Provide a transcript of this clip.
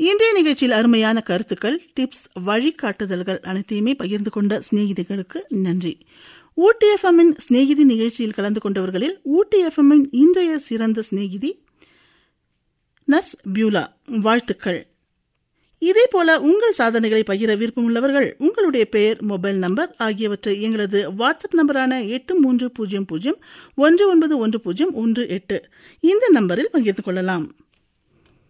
இன்றைய நிகழ்ச்சியில் அருமையான கருத்துக்கள், டிப்ஸ், வழிகாட்டுதல்கள் அனைத்தையுமே பகிர்ந்து கொண்ட சிநேகிதிகளுக்கு நன்றி. ஊட்டி எஃப்எம்மின் சிநேகிதி நிகழ்ச்சியில் கலந்து கொண்டவர்களில் ஊட்டி எஃப்எம்மின் இன்றைய சிறந்த சிநேகிதி நர்ஸ் பியூலா. வாழ்த்துக்கள். இதேபோல உங்கள் சாதனைகளை பகிர விருப்பமுள்ளவர்கள் உங்களுடைய பெயர், மொபைல் நம்பர் ஆகியவற்றை எங்களது வாட்ஸ்அப் நம்பரான 8300191018 இந்த நம்பரில் பகிர்ந்து கொள்ளலாம்.